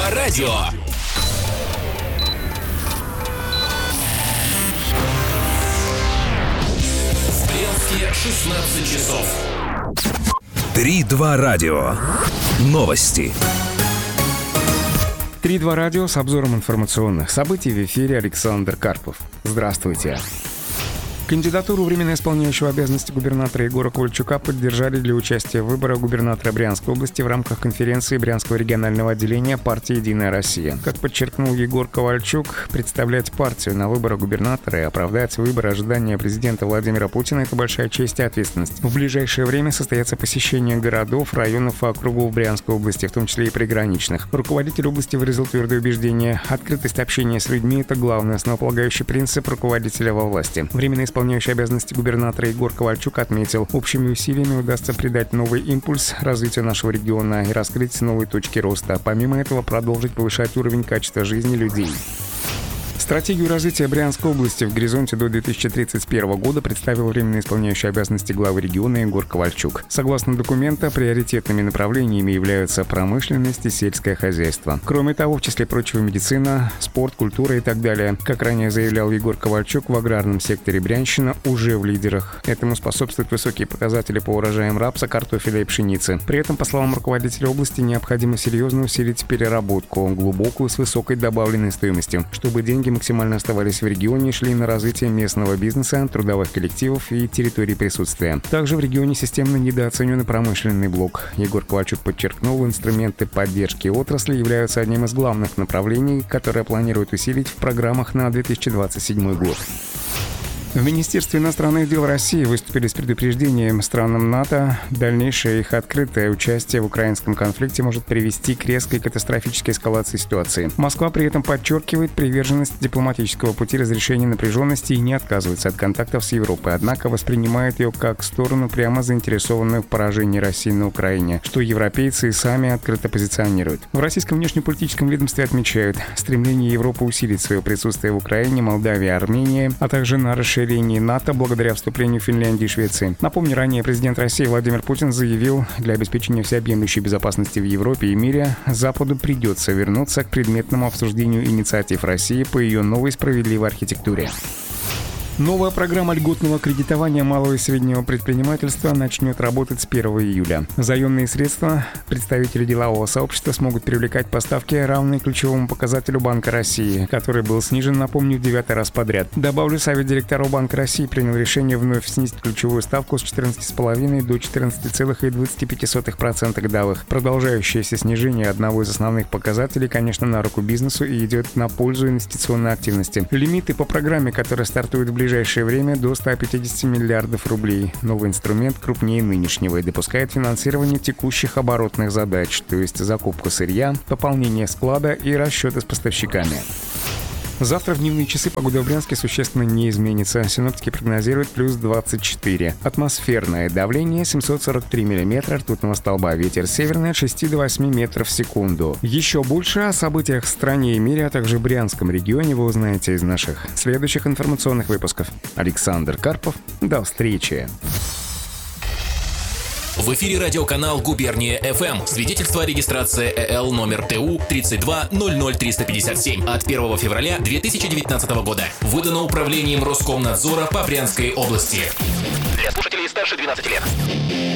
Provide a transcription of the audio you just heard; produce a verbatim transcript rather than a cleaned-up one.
два радио. В Брянске шестнадцать часов. три два радио. Новости. три два радио с обзором информационных событий в эфире Александр Карпов. Здравствуйте. Кандидатуру временно исполняющего обязанности губернатора Егора Ковальчука поддержали для участия в выборах губернатора Брянской области в рамках конференции Брянского регионального отделения партии «Единая Россия». Как подчеркнул Егор Ковальчук, представлять партию на выборах губернатора и оправдать выбор ожидания президента Владимира Путина – это большая честь и ответственность. В ближайшее время состоятся посещения городов, районов и округов Брянской области, в том числе и приграничных. Руководитель области выразил твердое убеждение: открытость общения с людьми – это главный основополагающий принцип руководителя во власти. Временно исполняющий обязанности губернатора Егор Ковальчук отметил, общими усилиями удастся придать новый импульс развитию нашего региона и раскрыть новые точки роста. Помимо этого, продолжить повышать уровень качества жизни людей. Стратегию развития Брянской области в горизонте до две тысячи тридцать первого года представил временно исполняющий обязанности главы региона Егор Ковальчук. Согласно документу, приоритетными направлениями являются промышленность и сельское хозяйство. Кроме того, в числе прочего, медицина, спорт, культура и так далее. Как ранее заявлял Егор Ковальчук, в аграрном секторе Брянщина уже в лидерах. Этому способствуют высокие показатели по урожаям рапса, картофеля и пшеницы. При этом, по словам руководителя области, необходимо серьезно усилить переработку, глубокую, с высокой добавленной стоимостью, чтобы деньги максимально оставались в регионе и шли на развитие местного бизнеса, трудовых коллективов и территорий присутствия. Также в регионе системно недооценен промышленный блок. Егор Ковальчук подчеркнул, инструменты поддержки отрасли являются одним из главных направлений, которые планируют усилить в программах на две тысячи двадцать седьмой год. В Министерстве иностранных дел России выступили с предупреждением странам НАТО. Дальнейшее их открытое участие в украинском конфликте может привести к резкой катастрофической эскалации ситуации. Москва при этом подчеркивает приверженность дипломатического пути разрешения напряженности и не отказывается от контактов с Европой, однако воспринимает ее как сторону, прямо заинтересованную в поражении России на Украине, что европейцы и сами открыто позиционируют. В российском внешнеполитическом ведомстве отмечают стремление Европы усилить свое присутствие в Украине, Молдавии, Армении, а также на расширение НАТО благодаря вступлению Финляндии и Швеции. Напомню, ранее президент России Владимир Путин заявил, для обеспечения всеобъемлющей безопасности в Европе и мире Западу придется вернуться к предметному обсуждению инициатив России по ее новой справедливой архитектуре. Новая программа льготного кредитования малого и среднего предпринимательства начнет работать с первого июля. Заемные средства представители делового сообщества смогут привлекать по ставке, равной ключевому показателю Банка России, который был снижен, напомню, в девятый раз подряд. Добавлю, Совет директоров Банка России принял решение вновь снизить ключевую ставку с четырнадцати целых пяти десятых до четырнадцати целых двадцати пяти сотых процента годовых. Продолжающееся снижение одного из основных показателей, конечно, на руку бизнесу и идет на пользу инвестиционной активности. Лимиты по программе, которая стартует в В ближайшее время, до ста пятидесяти миллиардов рублей. Новый инструмент крупнее нынешнего и допускает финансирование текущих оборотных задач, то есть закупку сырья, пополнение склада и расчеты с поставщиками. Завтра в дневные часы погода в Брянске существенно не изменится. Синоптики прогнозируют плюс двадцать четыре. Атмосферное давление семьсот сорок три миллиметра ртутного столба. Ветер северный от шести до восьми метров в секунду. Еще больше о событиях в стране и мире, а также в Брянском регионе вы узнаете из наших следующих информационных выпусков. Александр Карпов. До встречи. В эфире радиоканал «Губерния эф эм». Свидетельство о регистрации э л номер тэ у тридцать два ноль ноль триста пятьдесят семь от первого февраля две тысячи девятнадцатого года. Выдано управлением Роскомнадзора по Брянской области. Для слушателей старше двенадцати лет.